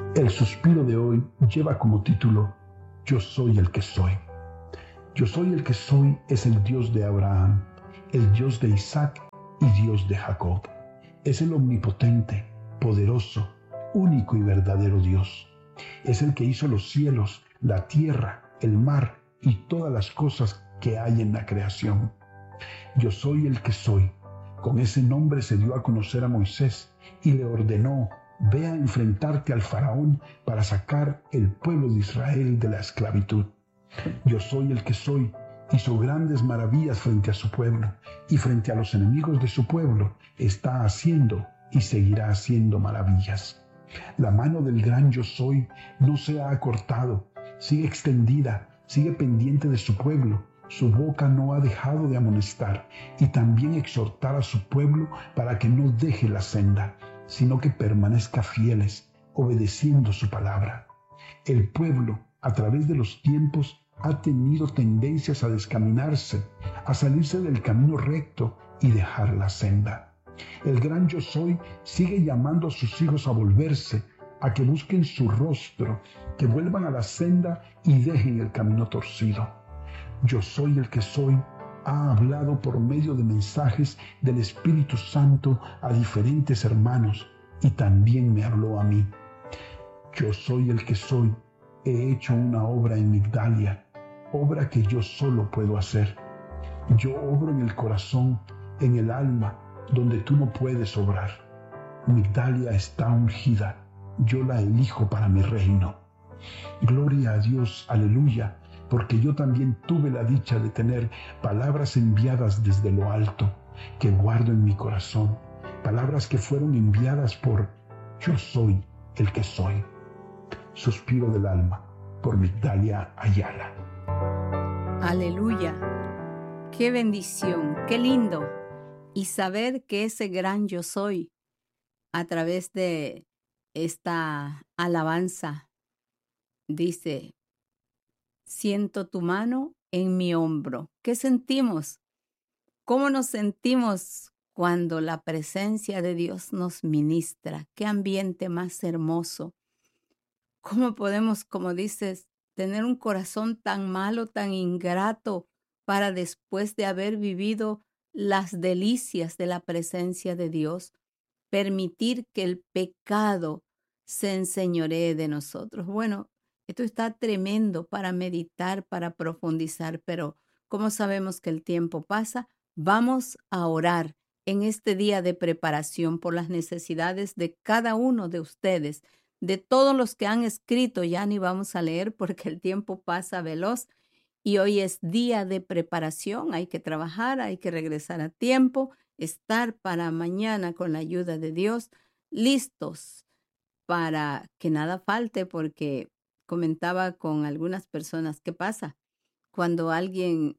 El suspiro de hoy lleva como título Yo soy el que soy. Yo soy el que soy es el Dios de Abraham, el Dios de Isaac y Dios de Jacob. Es el omnipotente, poderoso, único y verdadero Dios. Es el que hizo los cielos, la tierra, el mar y todas las cosas que hay en la creación. Yo soy el que soy. Con ese nombre se dio a conocer a Moisés y le ordenó: ve a enfrentarte al faraón para sacar el pueblo de Israel de la esclavitud. Yo soy el que soy. Hizo grandes maravillas frente a su pueblo y frente a los enemigos de su pueblo está haciendo y seguirá haciendo maravillas. La mano del gran yo soy no se ha acortado, sigue extendida, sigue pendiente de su pueblo. Su boca no ha dejado de amonestar y también exhortar a su pueblo para que no deje la senda, sino que permanezca fieles, obedeciendo su palabra. El pueblo, a través de los tiempos, ha tenido tendencias a descaminarse, a salirse del camino recto y dejar la senda. El gran yo soy sigue llamando a sus hijos a volverse, a que busquen su rostro, que vuelvan a la senda y dejen el camino torcido. Yo soy el que soy ha hablado por medio de mensajes del Espíritu Santo a diferentes hermanos y también me habló a mí. Yo soy el que soy, he hecho una obra en Migdalia, obra que yo solo puedo hacer. Yo obro en el corazón, en el alma, donde tú no puedes obrar. Migdalia está ungida, yo la elijo para mi reino. Gloria a Dios, aleluya, porque yo también tuve la dicha de tener palabras enviadas desde lo alto, que guardo en mi corazón, palabras que fueron enviadas por Yo soy el que soy. Suspiro del alma, por Migdalia Ayala. Aleluya. Qué bendición, qué lindo. Y saber que ese gran yo soy, a través de esta alabanza, dice: siento tu mano en mi hombro. ¿Qué sentimos? ¿Cómo nos sentimos cuando la presencia de Dios nos ministra? Qué ambiente más hermoso. ¿Cómo podemos, como dices, tener un corazón tan malo, tan ingrato, para después de haber vivido las delicias de la presencia de Dios, permitir que el pecado se enseñoree de nosotros? Bueno, esto está tremendo para meditar, para profundizar, pero como sabemos que el tiempo pasa, vamos a orar en este día de preparación por las necesidades de cada uno de ustedes, de todos los que han escrito. Ya ni vamos a leer porque el tiempo pasa veloz y hoy es día de preparación. Hay que trabajar, hay que regresar a tiempo, estar para mañana con la ayuda de Dios, listos para que nada falte, porque comentaba con algunas personas: ¿qué pasa cuando a alguien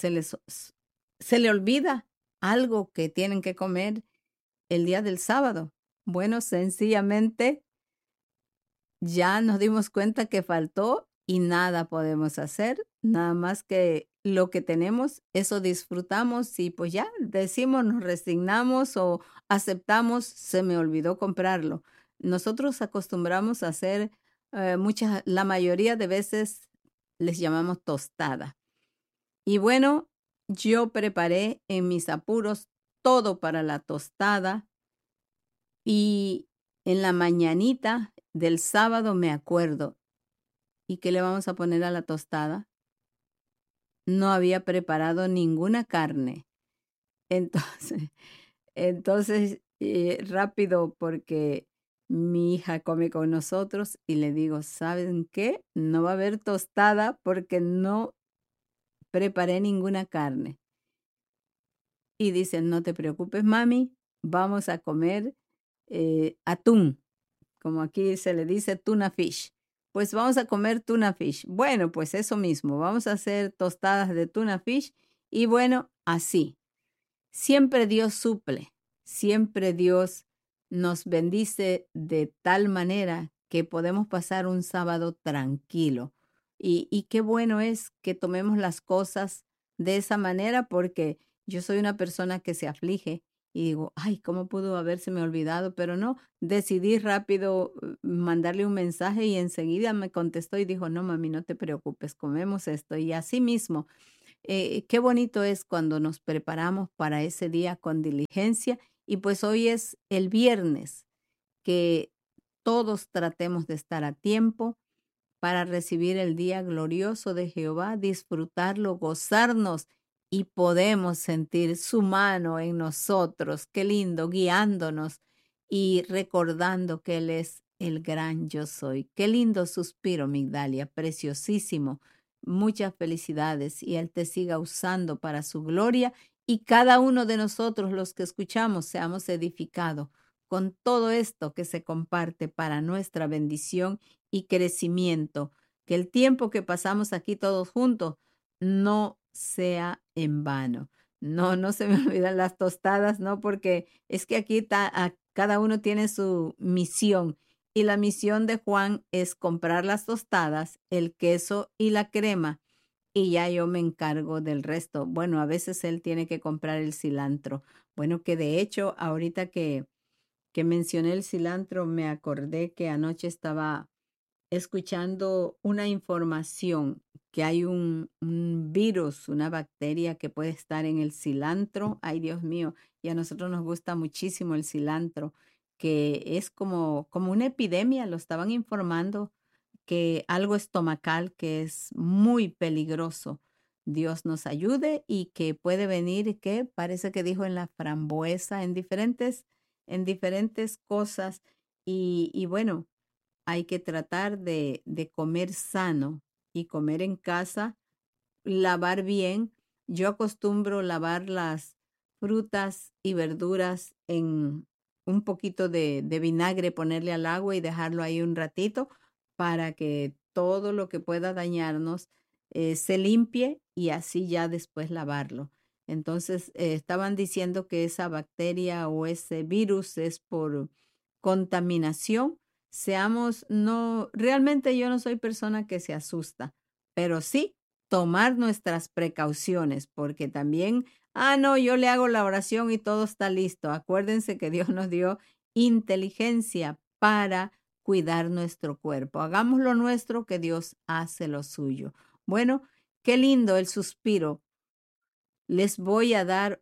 se le olvida algo que tienen que comer el día del sábado? Bueno, sencillamente ya nos dimos cuenta que faltó y nada podemos hacer, nada más que lo que tenemos, eso disfrutamos y pues ya decimos, nos resignamos o aceptamos, se me olvidó comprarlo. Nosotros acostumbramos a hacer la mayoría de veces les llamamos tostada. Y bueno, yo preparé en mis apuros todo para la tostada y en la mañanita del sábado me acuerdo: ¿y qué le vamos a poner a la tostada? No había preparado ninguna carne. Entonces, rápido, porque mi hija come con nosotros y le digo: ¿saben qué? No va a haber tostada porque no preparé ninguna carne. Y dicen: no te preocupes, mami, vamos a comer atún, como aquí se le dice tuna fish. Pues vamos a comer tuna fish. Bueno, pues eso mismo, vamos a hacer tostadas de tuna fish y bueno, así. Siempre Dios suple, siempre Dios nos bendice de tal manera que podemos pasar un sábado tranquilo. Y qué bueno es que tomemos las cosas de esa manera, porque yo soy una persona que se aflige y digo, ay, ¿cómo pudo habérseme olvidado? Pero no, decidí rápido mandarle un mensaje y enseguida me contestó y dijo, no, mami, no te preocupes, comemos esto. Y así mismo, qué bonito es cuando nos preparamos para ese día con diligencia. Y pues hoy es el viernes, que todos tratemos de estar a tiempo para recibir el día glorioso de Jehová, disfrutarlo, gozarnos y podemos sentir su mano en nosotros. Qué lindo, guiándonos y recordando que Él es el gran yo soy. Qué lindo suspiro, Migdalia, preciosísimo. Muchas felicidades y Él te siga usando para su gloria y cada uno de nosotros, los que escuchamos, seamos edificados con todo esto que se comparte para nuestra bendición y crecimiento. Que el tiempo que pasamos aquí todos juntos no sea en vano. No, no se me olvidan las tostadas, no, porque es que aquí cada uno tiene su misión y la misión de Juan es comprar las tostadas, el queso y la crema y ya yo me encargo del resto. Bueno, a veces él tiene que comprar el cilantro. Bueno, que de hecho, ahorita que mencioné el cilantro, me acordé que anoche estaba escuchando una información que hay un virus, una bacteria que puede estar en el cilantro. Ay, Dios mío, y a nosotros nos gusta muchísimo el cilantro, que es como una epidemia, lo estaban informando, que algo estomacal que es muy peligroso. Dios nos ayude y que puede venir, que parece que dijo en la frambuesa, en diferentes cosas. Y bueno, hay que tratar de comer sano y comer en casa, lavar bien. Yo acostumbro lavar las frutas y verduras en un poquito de vinagre, ponerle al agua y dejarlo ahí un ratito para que todo lo que pueda dañarnos se limpie y así ya después lavarlo. Entonces, estaban diciendo que esa bacteria o ese virus es por contaminación. Seamos, no, realmente yo no soy persona que se asusta, pero sí tomar nuestras precauciones, porque también, no, yo le hago la oración y todo está listo. Acuérdense que Dios nos dio inteligencia para cuidar nuestro cuerpo. Hagamos lo nuestro, que Dios hace lo suyo. Bueno, qué lindo el suspiro. Les voy a dar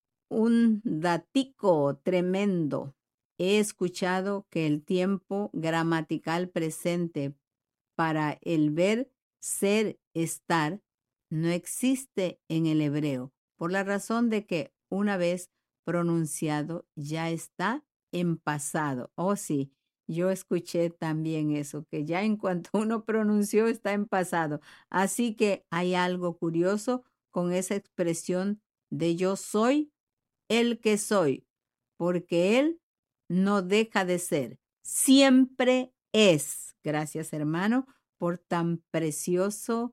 un datico tremendo. He escuchado que el tiempo gramatical presente para el ver, ser, estar, no existe en el hebreo, por la razón de que una vez pronunciado ya está en pasado. Oh, sí, yo escuché también eso, que ya en cuanto uno pronunció está en pasado. Así que hay algo curioso con esa expresión de yo soy el que soy, porque Él no deja de ser, siempre es. Gracias, hermano, por tan precioso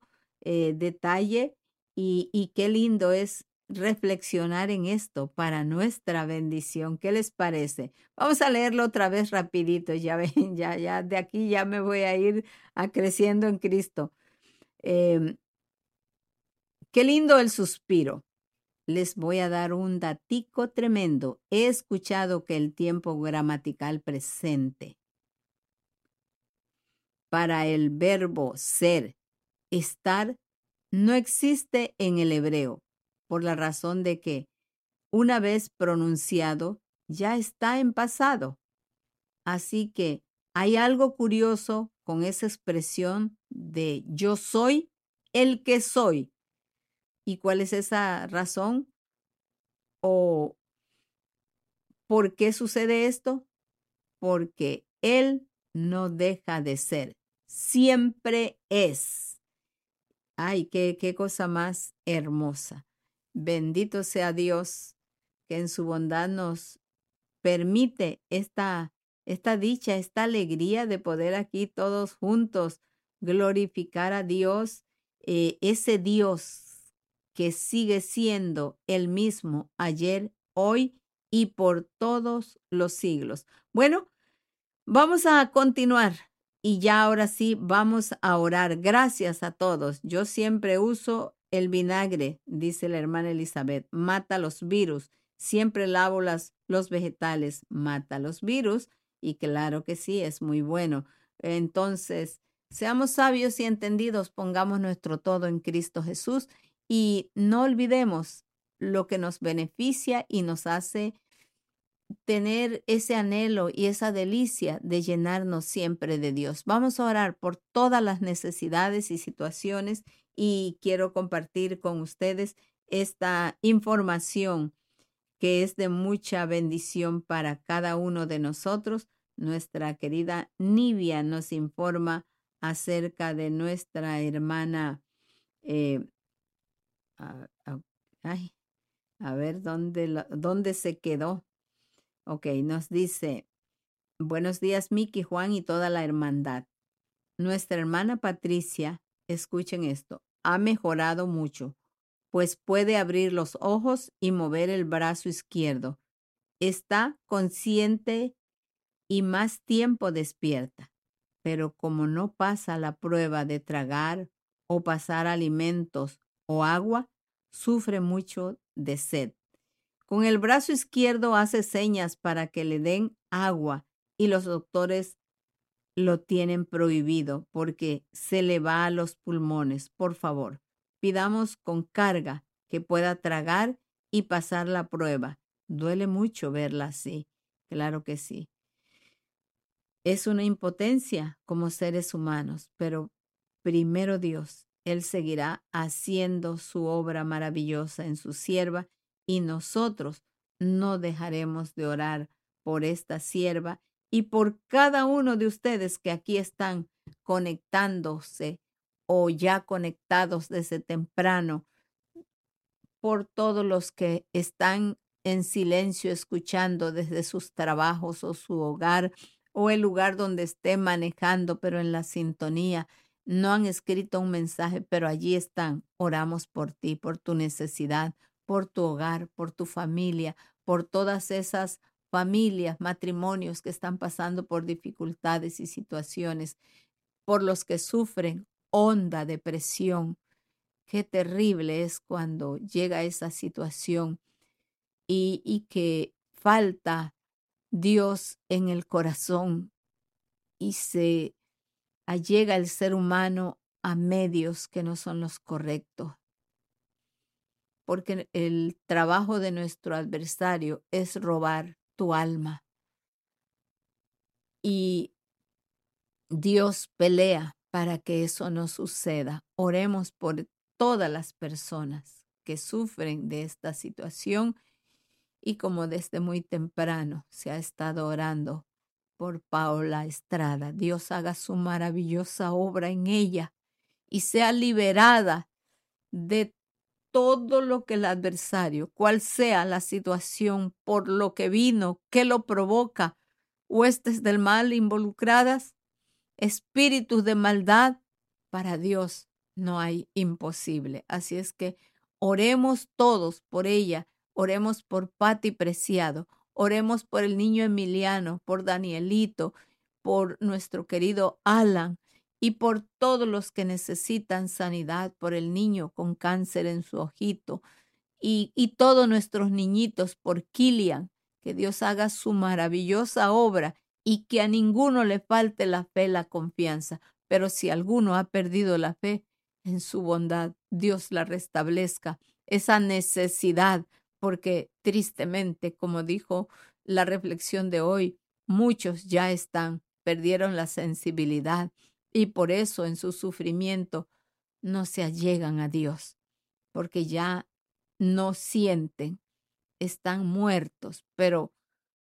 detalle y qué lindo es reflexionar en esto para nuestra bendición. ¿Qué les parece? Vamos a leerlo otra vez rapidito, ya ven, ya de aquí ya me voy a ir creciendo en Cristo. Qué lindo el suspiro. Les voy a dar un datico tremendo. He escuchado que el tiempo gramatical presente para el verbo ser, estar, no existe en el hebreo, por la razón de que una vez pronunciado ya está en pasado. Así que hay algo curioso con esa expresión de yo soy el que soy. ¿Y cuál es esa razón? ¿O por qué sucede esto? Porque Él no deja de ser, siempre es. Ay, qué cosa más hermosa. Bendito sea Dios que en su bondad nos permite esta dicha, esta alegría de poder aquí todos juntos glorificar a Dios, ese Dios que sigue siendo el mismo ayer, hoy y por todos los siglos. Bueno, vamos a continuar y ya ahora sí vamos a orar. Gracias a todos. Yo siempre uso el vinagre, dice la hermana Elizabeth, mata los virus. Siempre lavo los vegetales, mata los virus y claro que sí, es muy bueno. Entonces, seamos sabios y entendidos, pongamos nuestro todo en Cristo Jesús y no olvidemos lo que nos beneficia y nos hace tener ese anhelo y esa delicia de llenarnos siempre de Dios. Vamos a orar por todas las necesidades y situaciones y quiero compartir con ustedes esta información que es de mucha bendición para cada uno de nosotros. Nuestra querida Nivia nos informa acerca de nuestra hermana. eh, a, a- ay, a ver dónde se quedó. Ok, nos dice, buenos días Miki, Juan y toda la hermandad. Nuestra hermana Patricia, escuchen esto, ha mejorado mucho, pues puede abrir los ojos y mover el brazo izquierdo. Está consciente y más tiempo despierta, pero como no pasa la prueba de tragar o pasar alimentos o agua, sufre mucho de sed. Con el brazo izquierdo hace señas para que le den agua y los doctores lo tienen prohibido porque se le va a los pulmones. Por favor, pidamos con carga que pueda tragar y pasar la prueba. Duele mucho verla así. Claro que sí. Es una impotencia como seres humanos, pero primero Dios, Él seguirá haciendo su obra maravillosa en su sierva y nosotros no dejaremos de orar por esta sierva y por cada uno de ustedes que aquí están conectándose o ya conectados desde temprano, por todos los que están en silencio escuchando desde sus trabajos o su hogar o el lugar donde esté manejando, pero en la sintonía. No han escrito un mensaje, pero allí están. Oramos por ti, por tu necesidad, por tu hogar, por tu familia, por todas esas familias, matrimonios que están pasando por dificultades y situaciones, por los que sufren honda depresión. Qué terrible es cuando llega esa situación y que falta Dios en el corazón y se allega el ser humano a medios que no son los correctos. Porque el trabajo de nuestro adversario es robar tu alma. Y Dios pelea para que eso no suceda. Oremos por todas las personas que sufren de esta situación y como desde muy temprano se ha estado orando por Paola Estrada. Dios haga su maravillosa obra en ella y sea liberada de todo lo que el adversario, cual sea la situación, por lo que vino, que lo provoca, huestes del mal involucradas, espíritus de maldad, para Dios no hay imposible. Así es que oremos todos por ella, oremos por Pati Preciado, oremos por el niño Emiliano, por Danielito, por nuestro querido Alan y por todos los que necesitan sanidad, por el niño con cáncer en su ojito y todos nuestros niñitos, por Kilian, que Dios haga su maravillosa obra y que a ninguno le falte la fe, la confianza. Pero si alguno ha perdido la fe, en su bondad, Dios la restablezca. Esa necesidad, porque tristemente, como dijo la reflexión de hoy, muchos ya perdieron la sensibilidad y por eso en su sufrimiento no se allegan a Dios, porque ya no sienten, están muertos, pero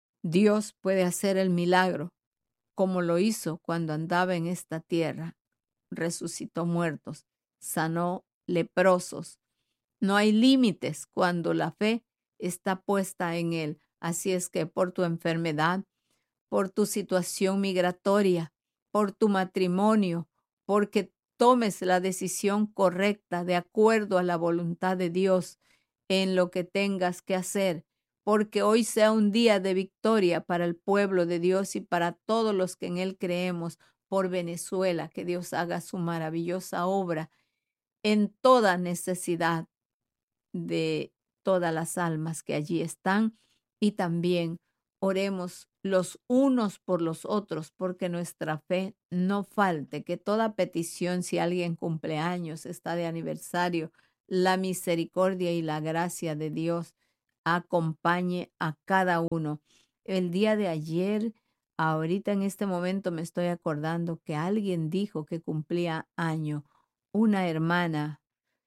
Dios puede hacer el milagro como lo hizo cuando andaba en esta tierra. Resucitó muertos, sanó leprosos. No hay límites cuando la fe está puesta en Él. Así es que por tu enfermedad, por tu situación migratoria, por tu matrimonio, porque tomes la decisión correcta de acuerdo a la voluntad de Dios en lo que tengas que hacer, porque hoy sea un día de victoria para el pueblo de Dios y para todos los que en Él creemos, por Venezuela, que Dios haga su maravillosa obra en toda necesidad de todas las almas que allí están y también oremos los unos por los otros, porque nuestra fe no falte, que toda petición, si alguien cumple años, está de aniversario, la misericordia y la gracia de Dios acompañe a cada uno. El día de ayer, ahorita en este momento me estoy acordando que alguien dijo que cumplía año, una hermana,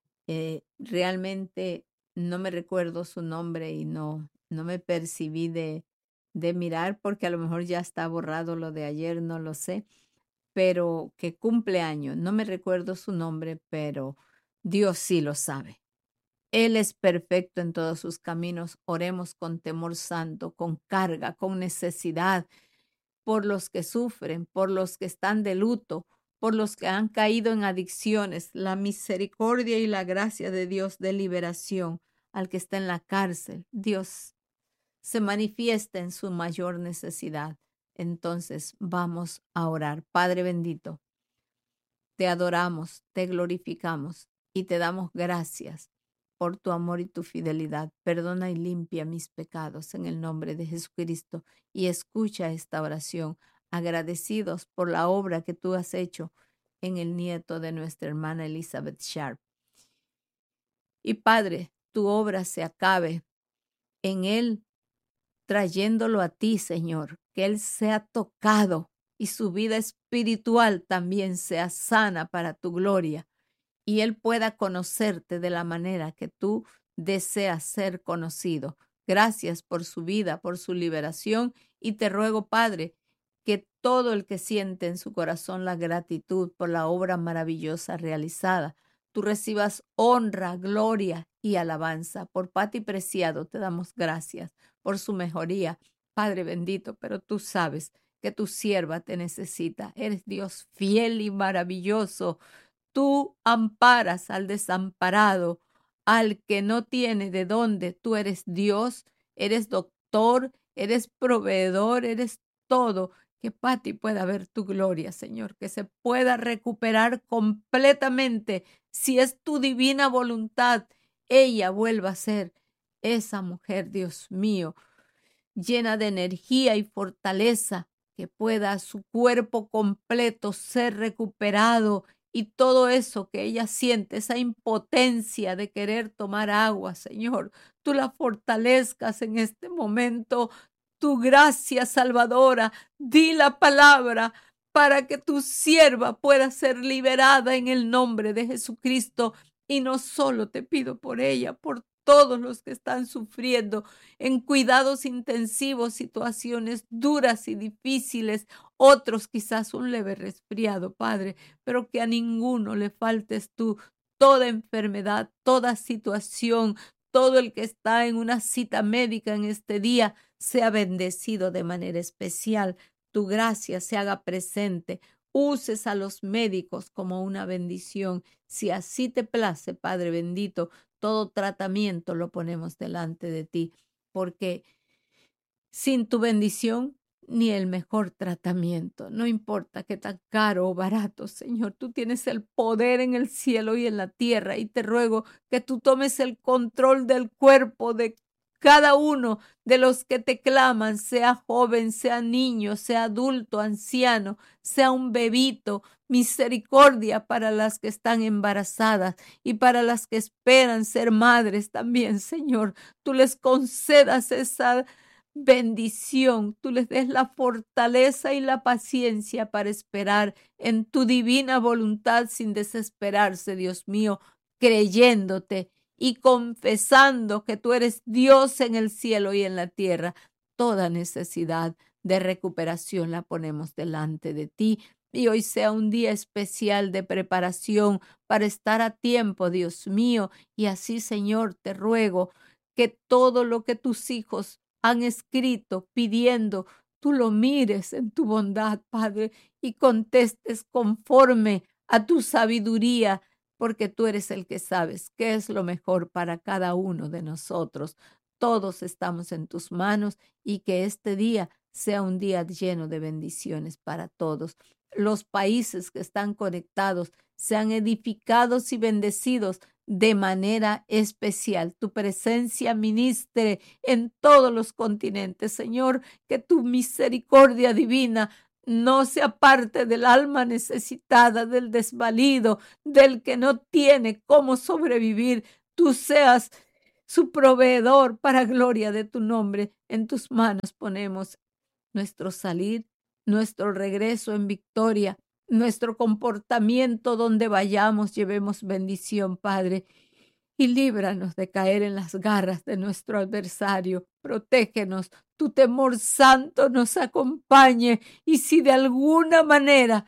realmente no me recuerdo su nombre y no me percibí de mirar porque a lo mejor ya está borrado lo de ayer, no lo sé, pero que cumple año, no me recuerdo su nombre, pero Dios sí lo sabe. Él es perfecto en todos sus caminos. Oremos con temor santo, con carga, con necesidad, por los que sufren, por los que están de luto, por los que han caído en adicciones, la misericordia y la gracia de Dios de liberación al que está en la cárcel. Dios se manifiesta en su mayor necesidad. Entonces vamos a orar. Padre bendito, te adoramos, te glorificamos y te damos gracias por tu amor y tu fidelidad. Perdona y limpia mis pecados en el nombre de Jesucristo y escucha esta oración, agradecidos por la obra que tú has hecho en el nieto de nuestra hermana Elizabeth Sharp. Y Padre, tu obra se acabe en él, trayéndolo a ti, Señor, que él sea tocado y su vida espiritual también sea sana para tu gloria y él pueda conocerte de la manera que tú deseas ser conocido. Gracias por su vida, por su liberación y te ruego, Padre, que todo el que siente en su corazón la gratitud por la obra maravillosa realizada, tú recibas honra, gloria y alabanza. Por Pati Preciado te damos gracias por su mejoría, Padre bendito, pero tú sabes que tu sierva te necesita. Eres Dios fiel y maravilloso. Tú amparas al desamparado, al que no tiene de dónde. Tú eres Dios, eres doctor, eres proveedor, eres todo. Que Pati pueda ver tu gloria, Señor, que se pueda recuperar completamente. Si es tu divina voluntad, ella vuelva a ser esa mujer, Dios mío, llena de energía y fortaleza, que pueda su cuerpo completo ser recuperado y todo eso que ella siente, esa impotencia de querer tomar agua, Señor, tú la fortalezcas en este momento. Tu gracia salvadora, di la palabra para que tu sierva pueda ser liberada en el nombre de Jesucristo. Y no solo te pido por ella, por todos los que están sufriendo en cuidados intensivos, situaciones duras y difíciles, otros quizás un leve resfriado, Padre, pero que a ninguno le faltes tú. Toda enfermedad, toda situación, todo el que está en una cita médica en este día, sea bendecido de manera especial. Tu gracia se haga presente. Uses a los médicos como una bendición. Si así te place, Padre bendito, todo tratamiento lo ponemos delante de ti, porque sin tu bendición, ni el mejor tratamiento, no importa qué tan caro o barato, Señor, tú tienes el poder en el cielo y en la tierra y te ruego que tú tomes el control del cuerpo de cada uno de los que te claman, sea joven, sea niño, sea adulto, anciano, sea un bebito. Misericordia para las que están embarazadas y para las que esperan ser madres también, Señor. Tú les concedas esa bendición, tú les des la fortaleza y la paciencia para esperar en tu divina voluntad sin desesperarse, Dios mío, creyéndote y confesando que tú eres Dios en el cielo y en la tierra. Toda necesidad de recuperación la ponemos delante de ti. Y hoy sea un día especial de preparación para estar a tiempo, Dios mío. Y así, Señor, te ruego que todo lo que tus hijos han escrito pidiendo, tú lo mires en tu bondad, Padre, y contestes conforme a tu sabiduría, porque tú eres el que sabes qué es lo mejor para cada uno de nosotros. Todos estamos en tus manos y que este día sea un día lleno de bendiciones para todos. Los países que están conectados sean edificados y bendecidos de manera especial. Tu presencia ministre en todos los continentes, Señor, que tu misericordia divina no se aparte del alma necesitada, del desvalido, del que no tiene cómo sobrevivir. Tú seas su proveedor para gloria de tu nombre. En tus manos ponemos nuestro salir, nuestro regreso en victoria, nuestro comportamiento donde vayamos, llevemos bendición, Padre. Y líbranos de caer en las garras de nuestro adversario. Protégenos, tu temor santo nos acompañe. Y si de alguna manera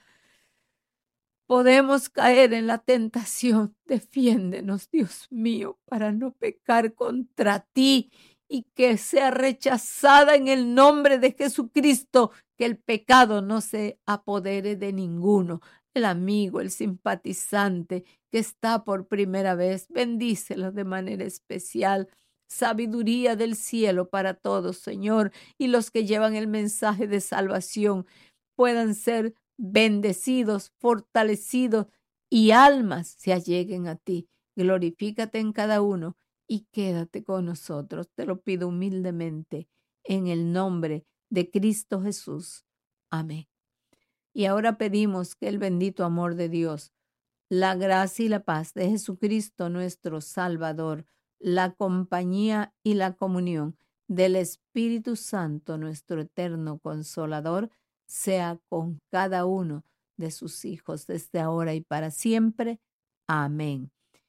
podemos caer en la tentación, defiéndenos, Dios mío, para no pecar contra ti y que sea rechazada en el nombre de Jesucristo, que el pecado no se apodere de ninguno. El amigo, el simpatizante que está por primera vez, bendícelo de manera especial. Sabiduría del cielo para todos, Señor, y los que llevan el mensaje de salvación puedan ser bendecidos, fortalecidos y almas se alleguen a ti. Glorifícate en cada uno y quédate con nosotros. Te lo pido humildemente en el nombre de Cristo Jesús. Amén. Y ahora pedimos que el bendito amor de Dios, la gracia y la paz de Jesucristo nuestro Salvador, la compañía y la comunión del Espíritu Santo, nuestro eterno Consolador, sea con cada uno de sus hijos desde ahora y para siempre. Amén.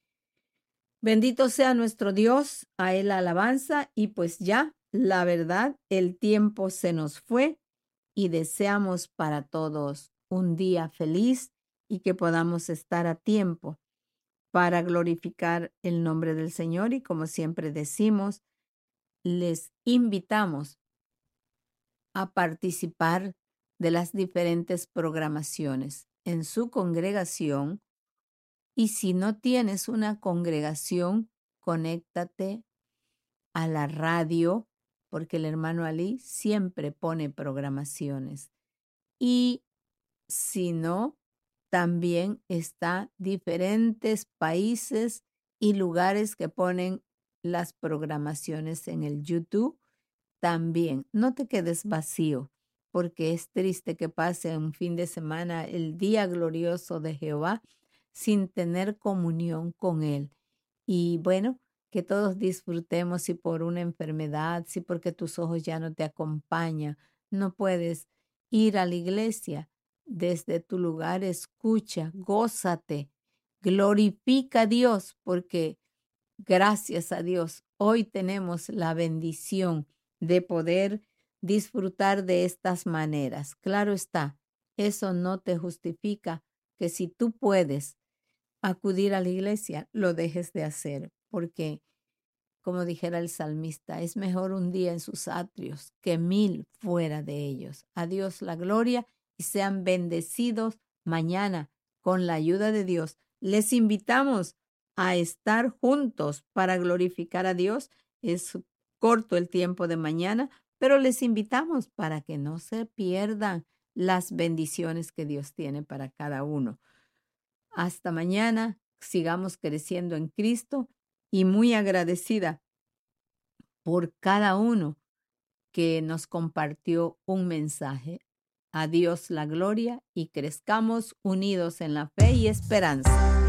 Bendito sea nuestro Dios, a Él la alabanza, y pues ya, la verdad, el tiempo se nos fue y deseamos para todos un día feliz y que podamos estar a tiempo para glorificar el nombre del Señor. Y como siempre decimos, les invitamos a participar de las diferentes programaciones en su congregación. Y si no tienes una congregación, conéctate a la radio, porque el hermano Ali siempre pone programaciones. Y si no, también está diferentes países y lugares que ponen las programaciones en el YouTube. También no te quedes vacío, porque es triste que pase un fin de semana, el día glorioso de Jehová, sin tener comunión con Él. Y bueno, que todos disfrutemos, si por una enfermedad, si porque tus ojos ya no te acompañan, no puedes ir a la iglesia. Desde tu lugar escucha, gózate, glorifica a Dios, porque gracias a Dios hoy tenemos la bendición de poder disfrutar de estas maneras. Claro está, eso no te justifica que si tú puedes acudir a la iglesia, lo dejes de hacer, porque, como dijera el salmista, es mejor un día en sus atrios que 1000 fuera de ellos. A Dios la gloria y sean bendecidos mañana con la ayuda de Dios. Les invitamos a estar juntos para glorificar a Dios. Es corto el tiempo de mañana, pero les invitamos para que no se pierdan las bendiciones que Dios tiene para cada uno. Hasta mañana, sigamos creciendo en Cristo y muy agradecida por cada uno que nos compartió un mensaje. A Dios la gloria y crezcamos unidos en la fe y esperanza.